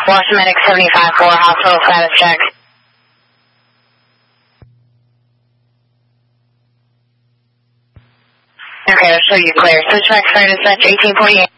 Boston Medic 75-4, hospital status check. Okay, I'll show you clear. Switchback started at 1848.